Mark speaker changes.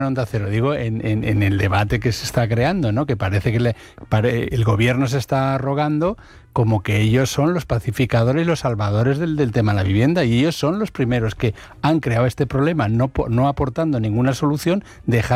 Speaker 1: Onda Cero, digo, en el debate que se está creando, ¿no? Que parece que el gobierno se está arrogando como que ellos son los pacificadores y los salvadores del tema de la vivienda, y ellos son los primeros que han creado este problema, no aportando ninguna solución, dejando